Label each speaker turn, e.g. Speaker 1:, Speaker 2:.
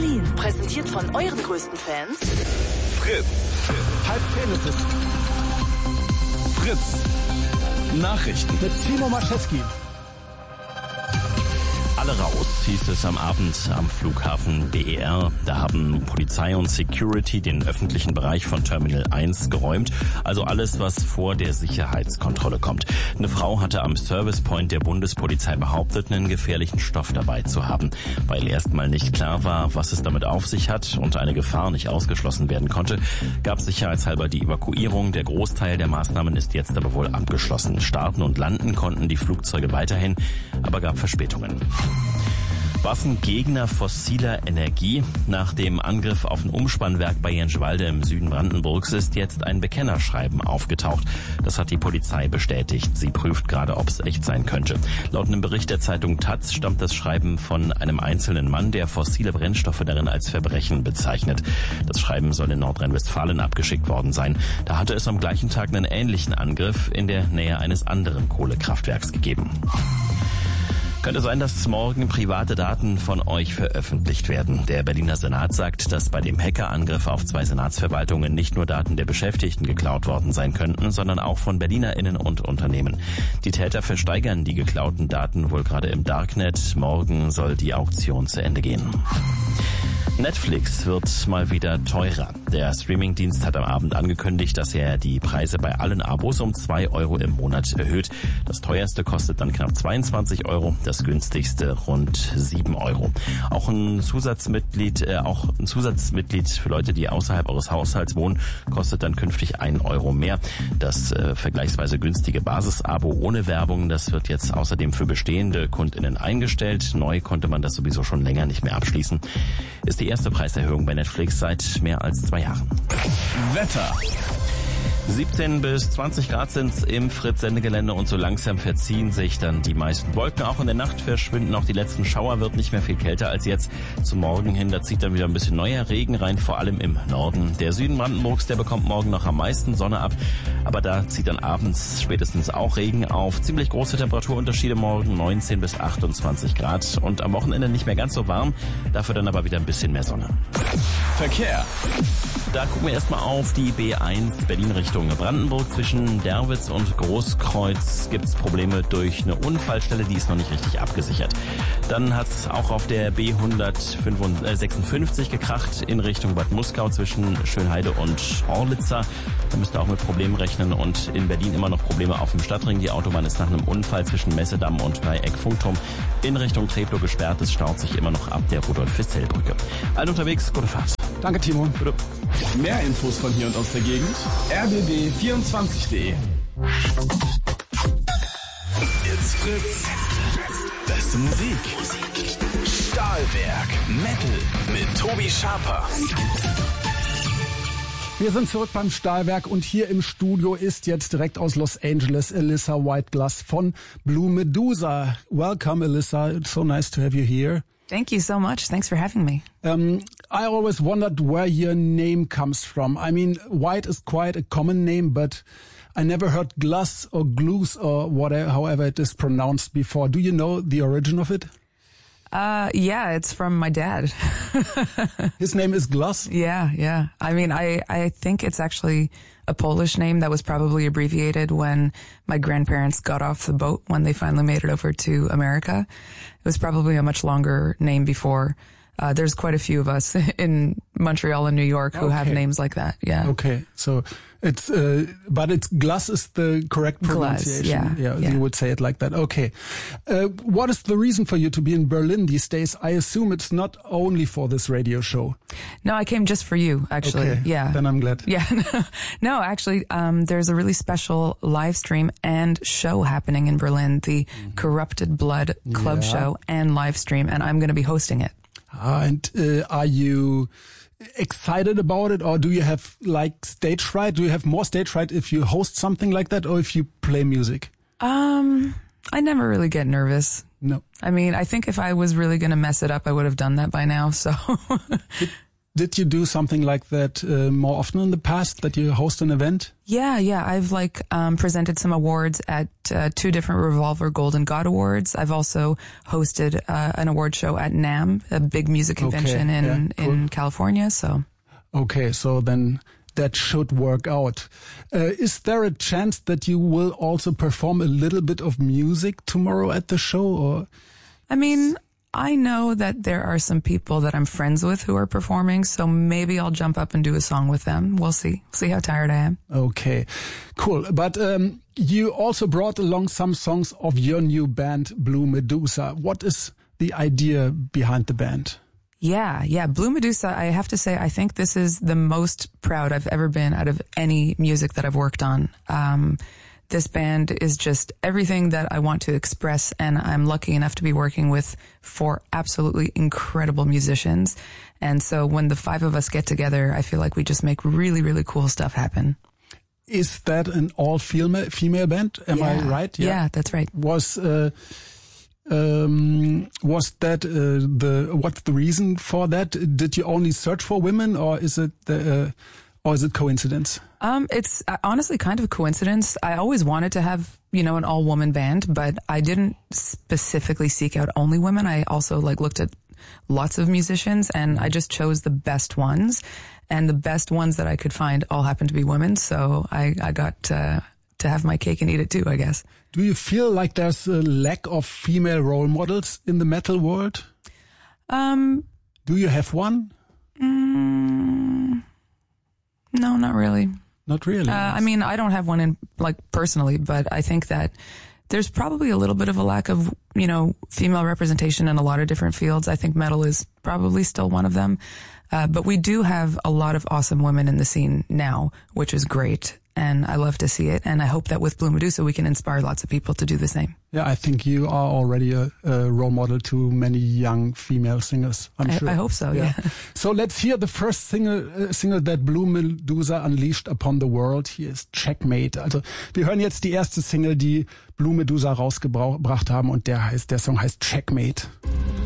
Speaker 1: Berlin. Präsentiert von euren größten Fans.
Speaker 2: Fritz.
Speaker 3: Halb 10 ist es.
Speaker 2: Fritz. Nachrichten.
Speaker 3: Mit Timo Maschewski.
Speaker 4: Alle raus, hieß es am Abend am Flughafen BER. Da haben Polizei und Security den öffentlichen Bereich von Terminal 1 geräumt. Also alles, was vor der Sicherheitskontrolle kommt. Eine Frau hatte am Service Point der Bundespolizei behauptet, einen gefährlichen Stoff dabei zu haben. Weil erstmal nicht klar war, was es damit auf sich hat und eine Gefahr nicht ausgeschlossen werden konnte, gab sicherheitshalber die Evakuierung. Der Großteil der Maßnahmen ist jetzt aber wohl abgeschlossen. Starten und landen konnten die Flugzeuge weiterhin, aber gab Verspätungen. Waffengegner fossiler Energie. Nach dem Angriff auf ein Umspannwerk bei Jenschwalde im Süden Brandenburgs ist jetzt ein Bekennerschreiben aufgetaucht. Das hat die Polizei bestätigt. Sie prüft gerade, ob es echt sein könnte. Laut einem Bericht der Zeitung taz stammt das Schreiben von einem einzelnen Mann, der fossile Brennstoffe darin als Verbrechen bezeichnet. Das Schreiben soll in Nordrhein-Westfalen abgeschickt worden sein. Da hatte es am gleichen Tag einen ähnlichen Angriff in der Nähe eines anderen Kohlekraftwerks gegeben. Könnte sein, dass morgen private Daten von euch veröffentlicht werden. Der Berliner Senat sagt, dass bei dem Hackerangriff auf 2 Senatsverwaltungen nicht nur Daten der Beschäftigten geklaut worden sein könnten, sondern auch von BerlinerInnen und Unternehmen. Die Täter versteigern die geklauten Daten wohl gerade im Darknet. Morgen soll die Auktion zu Ende gehen. Netflix wird mal wieder teurer. Der Streamingdienst hat am Abend angekündigt, dass er die Preise bei allen Abos um 2 Euro im Monat erhöht. Das teuerste kostet dann knapp 22 Euro, das günstigste rund 7 Euro. Auch ein Zusatzmitglied für Leute, die außerhalb eures Haushalts wohnen, kostet dann künftig 1 Euro mehr. Das vergleichsweise günstige Basisabo ohne Werbung, das wird jetzt außerdem für bestehende KundInnen eingestellt. Neu konnte man das sowieso schon länger nicht mehr abschließen. Ist die erste Preiserhöhung bei Netflix seit mehr als 2 Jahren.
Speaker 2: Wetter.
Speaker 4: 17 bis 20 Grad sind's im Fritz-Sendegelände und so langsam verziehen sich dann die meisten Wolken. Auch in der Nacht verschwinden auch die letzten Schauer, wird nicht mehr viel kälter als jetzt. Zum Morgen hin, da zieht dann wieder ein bisschen neuer Regen rein, vor allem im Norden. Der Süden Brandenburgs, der bekommt morgen noch am meisten Sonne ab, aber da zieht dann abends spätestens auch Regen auf. Ziemlich große Temperaturunterschiede morgen, 19 bis 28 Grad und am Wochenende nicht mehr ganz so warm, dafür dann aber wieder ein bisschen mehr Sonne.
Speaker 2: Verkehr.
Speaker 4: Da gucken wir erstmal auf die B1 Berlin Richtung Brandenburg. Zwischen Derwitz und Großkreuz gibt's Probleme durch eine Unfallstelle, die ist noch nicht richtig abgesichert. Dann hat's auch auf der B156 gekracht in Richtung Bad Muskau zwischen Schönheide und Horlitzer. Da müsst ihr auch mit Problemen rechnen und in Berlin immer noch Probleme auf dem Stadtring. Die Autobahn ist nach einem Unfall zwischen Messedamm und Dreieck-Funkturm in Richtung Treptow gesperrt. Es staut sich immer noch ab der Rudolf-Fissel-Brücke. Allen unterwegs, gute Fahrt.
Speaker 3: Danke, Timo.
Speaker 4: Bitte.
Speaker 2: Mehr Infos von hier und aus der Gegend. rbb24.de. It's Fritz. Beste Musik. Stahlwerk. Metal mit Tobi Schaper.
Speaker 3: Wir sind zurück beim Stahlwerk und hier im Studio ist jetzt direkt aus Los Angeles Alyssa Whiteglass von Blue Medusa. Welcome, Alyssa. It's so nice to have you here.
Speaker 5: Thank you so much. Thanks for having me.
Speaker 3: I always wondered where your name comes from. I mean, White is quite a common name, but I never heard Glass or Glues or whatever, however it is pronounced before. Do you know the origin of it?
Speaker 5: Yeah, it's from my dad.
Speaker 3: His name is Glass?
Speaker 5: Yeah. I mean, I think it's actually a Polish name that was probably abbreviated when my grandparents got off the boat when they finally made it over to America. It was probably a much longer name before. There's quite a few of us in Montreal and New York who have names like that. Yeah.
Speaker 3: Okay. So it's, but it's Glass is the correct pronunciation.
Speaker 5: Glass, yeah.
Speaker 3: You would say it like that. Okay. What is the reason for you to be in Berlin these days? I assume it's not only for this radio show.
Speaker 5: No, I came just for you, actually.
Speaker 3: Okay.
Speaker 5: Yeah.
Speaker 3: Then I'm glad.
Speaker 5: Yeah. No, actually, there's a really special live stream and show happening in Berlin, the Corrupted Blood Club show and live stream, and I'm going to be hosting it.
Speaker 3: And are you excited about it, or do you have like stage fright? Do you have more stage fright if you host something like that, or if you play music?
Speaker 5: I never really get nervous.
Speaker 3: No.
Speaker 5: I mean, I think if I was really going to mess it up, I would have done that by now. So
Speaker 3: Did you do something like that more often in the past, that you host an event?
Speaker 5: Yeah. I've presented some awards at 2 different Revolver Golden God Awards. I've also hosted an award show at NAMM, a big music convention in California. So.
Speaker 3: Okay, so then that should work out. Is there a chance that you will also perform a little bit of music tomorrow at the show? Or?
Speaker 5: I mean, I know that there are some people that I'm friends with who are performing, so maybe I'll jump up and do a song with them. We'll see. See how tired I am.
Speaker 3: Okay, cool. But you also brought along some songs of your new band, Blue Medusa. What is the idea behind the band?
Speaker 5: Yeah. Blue Medusa, I have to say, I think this is the most proud I've ever been out of any music that I've worked on. This band is just everything that I want to express, and I'm lucky enough to be working with 4 absolutely incredible musicians. And so when the 5 of us get together, I feel like we just make really, really cool stuff happen.
Speaker 3: Is that an all-female band? Am I right?
Speaker 5: Yeah, that's right.
Speaker 3: Was that what's the reason for that? Did you only search for women, or is it coincidence?
Speaker 5: It's honestly kind of a coincidence. I always wanted to have, an all-woman band, but I didn't specifically seek out only women. I also looked at lots of musicians, and I just chose the best ones, and the best ones that I could find all happened to be women. So I got to have my cake and eat it too, I guess.
Speaker 3: Do you feel like there's a lack of female role models in the metal world? Do you have one?
Speaker 5: No, not really.
Speaker 3: Not really.
Speaker 5: I mean, I don't have one personally, but I think that there's probably a little bit of a lack of, female representation in a lot of different fields. I think metal is probably still one of them. But we do have a lot of awesome women in the scene now, which is great. And I love to see it. And I hope that with Blue Medusa, we can inspire lots of people to do the same.
Speaker 3: Yeah, I think you are already a role model to many young female singers, I'm sure.
Speaker 5: I hope so, yeah.
Speaker 3: So let's hear the first single that Blue Medusa unleashed upon the world. Hier ist Checkmate. Also wir hören jetzt die erste Single, die Blue Medusa rausgebracht haben, und der Song heißt Checkmate.